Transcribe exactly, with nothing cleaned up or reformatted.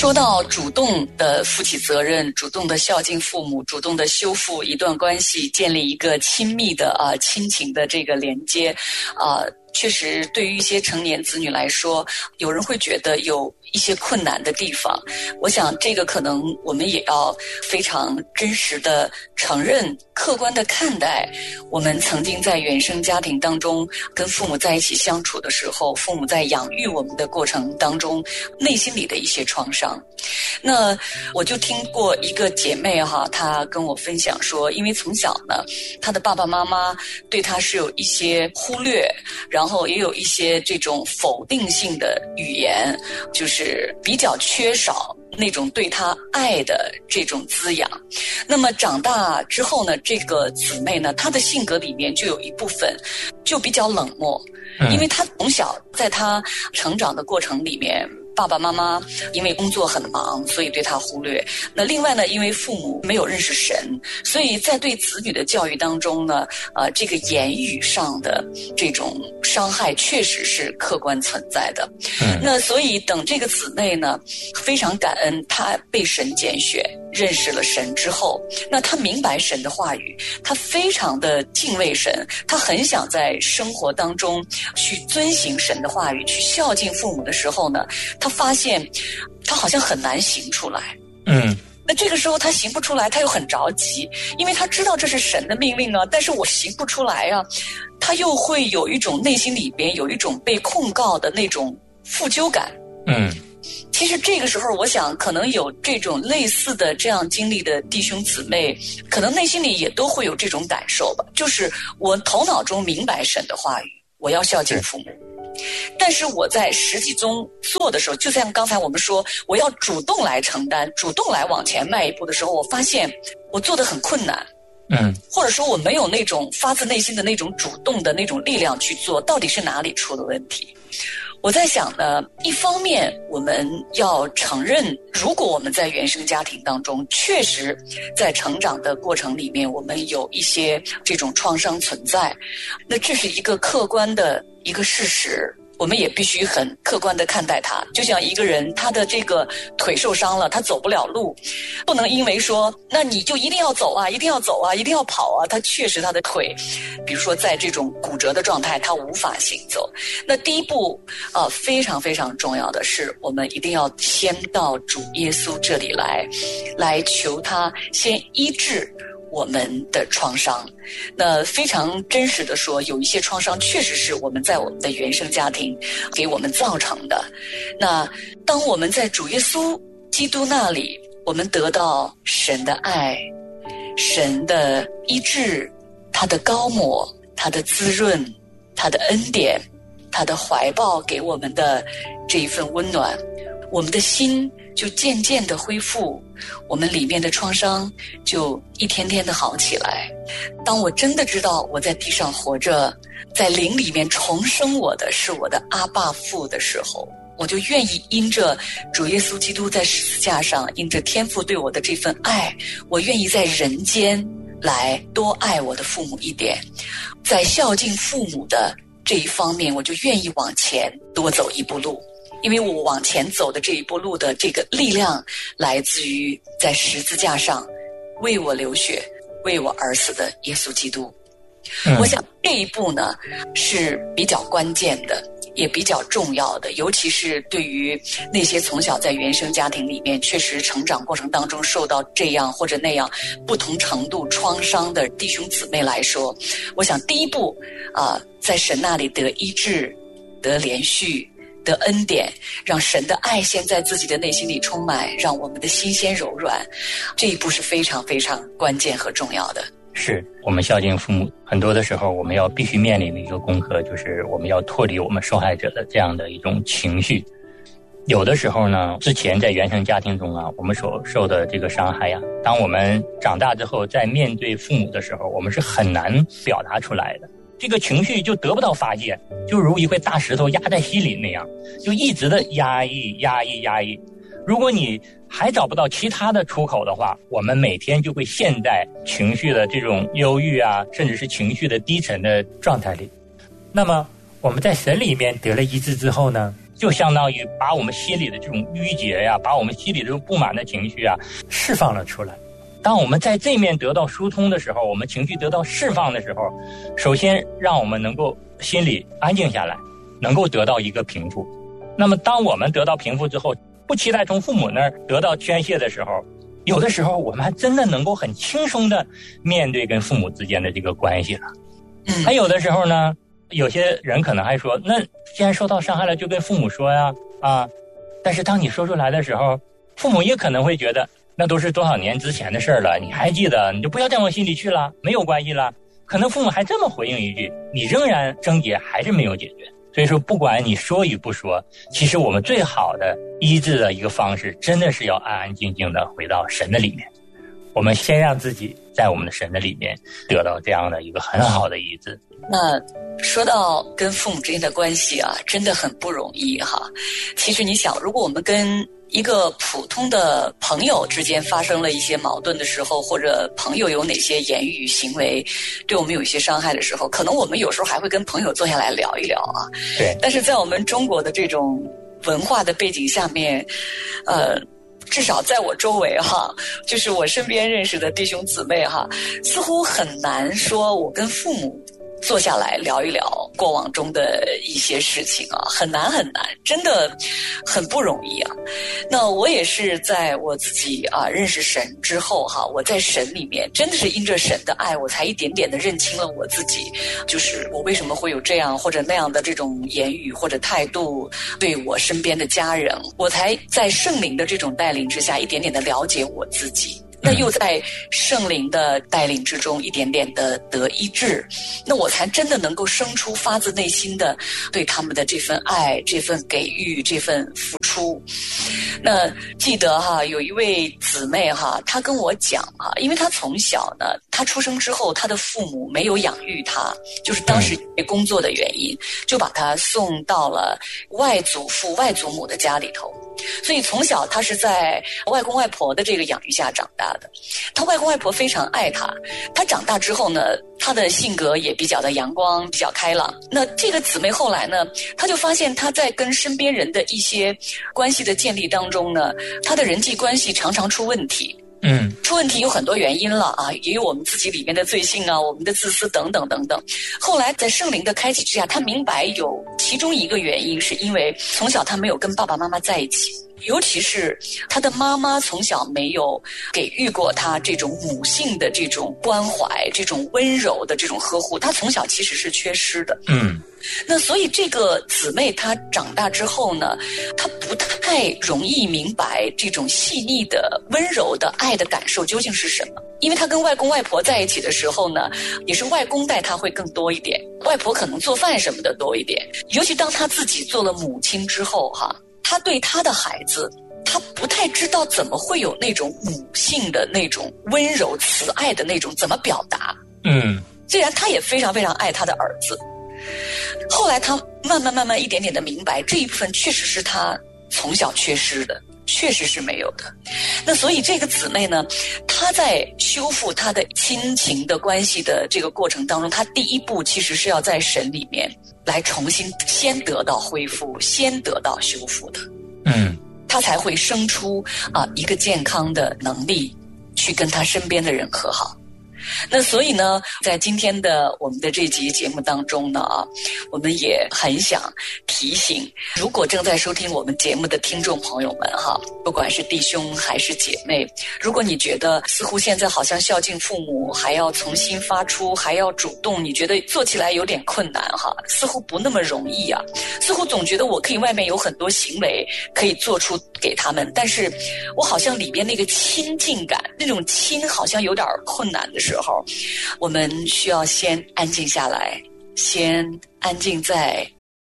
说到主动的负起责任，主动的孝敬父母，主动的修复一段关系，建立一个亲密的啊、呃、亲情的这个连接啊、呃，确实对于一些成年子女来说，有人会觉得有一些困难的地方。我想这个可能我们也要非常真实的承认，客观的看待我们曾经在原生家庭当中跟父母在一起相处的时候，父母在养育我们的过程当中内心里的一些创伤。那我就听过一个姐妹哈，她跟我分享说，因为从小呢她的爸爸妈妈对她是有一些忽略，然后也有一些这种否定性的语言，就是比较缺少那种对她爱的这种滋养。那么长大之后呢，这个姊妹呢，她的性格里面就有一部分就比较冷漠，因为她从小在她成长的过程里面，爸爸妈妈因为工作很忙，所以对他忽略。那另外呢，因为父母没有认识神，所以在对子女的教育当中呢，呃，这个言语上的这种伤害确实是客观存在的。嗯、那所以等这个姊妹呢，非常感恩她被神拣选，认识了神之后，那她明白神的话语，她非常的敬畏神，她很想在生活当中去遵行神的话语，去孝敬父母的时候呢，他发现他好像很难行出来。嗯，那这个时候他行不出来，他又很着急，因为他知道这是神的命令啊，但是我行不出来啊，他又会有一种内心里边有一种被控告的那种负疚感。嗯，其实这个时候我想可能有这种类似的这样经历的弟兄姊妹，可能内心里也都会有这种感受吧，就是我头脑中明白神的话语，我要孝敬父母，但是我在实际中做的时候，就像刚才我们说，我要主动来承担，主动来往前迈一步的时候，我发现我做得很困难。嗯，或者说我没有那种发自内心的那种主动的那种力量去做，到底是哪里出了问题？我在想呢，一方面我们要承认，如果我们在原生家庭当中确实在成长的过程里面，我们有一些这种创伤存在，那这是一个客观的一个事实，我们也必须很客观地看待它。就像一个人他的这个腿受伤了，他走不了路，不能因为说那你就一定要走啊，一定要走啊，一定要跑啊，他确实他的腿比如说在这种骨折的状态，他无法行走。那第一步呃，非常非常重要的是，我们一定要先到主耶稣这里来，来求他先医治我们的创伤。那非常真实的说，有一些创伤确实是我们在我们的原生家庭给我们造成的。那当我们在主耶稣基督那里，我们得到神的爱，神的医治，他的膏抹，他的滋润，他的恩典，他的怀抱给我们的这一份温暖，我们的心就渐渐的恢复，我们里面的创伤就一天天的好起来。当我真的知道我在地上活着，在灵里面重生我的是我的阿爸父的时候，我就愿意因着主耶稣基督在十字架上，因着天父对我的这份爱，我愿意在人间来多爱我的父母一点，在孝敬父母的这一方面，我就愿意往前多走一步路。因为我往前走的这一步路的这个力量，来自于在十字架上为我流血、为我而死的耶稣基督。嗯、我想这一步呢是比较关键的，也比较重要的，尤其是对于那些从小在原生家庭里面确实成长过程当中受到这样或者那样不同程度创伤的弟兄姊妹来说，我想第一步啊、呃，在神那里得医治、得连续、得恩典，让神的爱先在自己的内心里充满，让我们的心先柔软，这一步是非常非常关键和重要的。 是我们孝敬父母，很多的时候我们要必须面临的一个功课，就是我们要脱离我们受害者的这样的一种情绪。有的时候呢，之前在原生家庭中啊，我们所受的这个伤害呀、啊，当我们长大之后在面对父母的时候，我们是很难表达出来的，这个情绪就得不到发泄，就如一块大石头压在心里那样，就一直的压抑压抑压抑。如果你还找不到其他的出口的话，我们每天就会陷在情绪的这种忧郁啊，甚至是情绪的低沉的状态里。那么我们在神里面得了医治之后呢， 就相当于把我们心里的这种郁结呀，把我们心里的这种不满的情绪啊释放了出来。当我们在这面得到疏通的时候，我们情绪得到释放的时候，首先让我们能够心里安静下来，能够得到一个平复。那么当我们得到平复之后，不期待从父母那儿得到宣泄的时候，有的时候我们还真的能够很轻松的面对跟父母之间的这个关系了。还有的时候呢，有些人可能还说，那既然受到伤害了就跟父母说呀，啊，但是当你说出来的时候，父母也可能会觉得那都是多少年之前的事儿了，你还记得，你就不要再往心里去了，没有关系了。可能父母还这么回应一句，你仍然症结还是没有解决。所以说不管你说与不说，其实我们最好的医治的一个方式真的是要安安静静的回到神的里面，我们先让自己在我们的神的里面得到这样的一个很好的医治。 那说到跟父母之间的关系啊，真的很不容易哈。其实你想，如果我们跟一个普通的朋友之间发生了一些矛盾的时候，或者朋友有哪些言语行为对我们有一些伤害的时候，可能我们有时候还会跟朋友坐下来聊一聊啊。 对。 但是在我们中国的这种文化的背景下面，呃，至少在我周围哈，就是我身边认识的弟兄姊妹哈，似乎很难说我跟父母坐下来聊一聊过往中的一些事情啊，很难很难，真的很不容易啊。那我也是在我自己啊认识神之后哈，我在神里面真的是因着神的爱，我才一点点的认清了我自己，就是我为什么会有这样或者那样的这种言语或者态度对我身边的家人，我才在圣灵的这种带领之下一点点的了解我自己。那又在圣灵的带领之中一点点的得医治，那我才真的能够生出发自内心的对他们的这份爱，这份给予，这份付出。那记得哈，有一位姊妹哈，她跟我讲哈，因为她从小呢，她出生之后，她的父母没有养育她，就是当时因为工作的原因，就把她送到了外祖父、外祖母的家里头。所以从小他是在外公外婆的这个养育下长大的，他外公外婆非常爱他，他长大之后呢，他的性格也比较的阳光，比较开朗。那这个姊妹后来呢，他就发现他在跟身边人的一些关系的建立当中呢，他的人际关系常常出问题。 嗯， 出问题有很多原因了啊，也有我们自己里面的罪性啊，我们的自私等等等等。后来在圣灵的开启之下，他明白有其中一个原因是因为从小他没有跟爸爸妈妈在一起，尤其是他的妈妈从小没有给予过他这种母性的这种关怀，这种温柔的这种呵护，他从小其实是缺失的。 嗯。 那所以这个姊妹她长大之后呢，她不太容易明白这种细腻的温柔的爱的感受究竟是什么。因为她跟外公外婆在一起的时候呢，也是外公带她会更多一点，外婆可能做饭什么的多一点。尤其当她自己做了母亲之后哈，她对她的孩子，她不太知道怎么会有那种母性的那种温柔慈爱的那种怎么表达。 嗯， 虽然她也非常非常爱她的儿子，后来他慢慢慢慢一点点的明白，这一部分确实是他从小缺失的，确实是没有的。那所以这个姊妹呢，她在修复她的亲情的关系的这个过程当中，她第一步其实是要在神里面来重新先得到恢复，先得到修复的。 嗯， 她才会生出啊一个健康的能力去跟她身边的人和好。那所以呢，在今天的我们的这集节目当中呢啊，我们也很想提醒，如果正在收听我们节目的听众朋友们哈，不管是弟兄还是姐妹，如果你觉得似乎现在好像孝敬父母还要重新发出，还要主动，你觉得做起来有点困难哈，似乎不那么容易啊，似乎总觉得我可以外面有很多行为可以做出给他们，但是我好像里边那个亲近感，那种亲好像有点困难的时候，时候，我们需要先安静下来，先安静在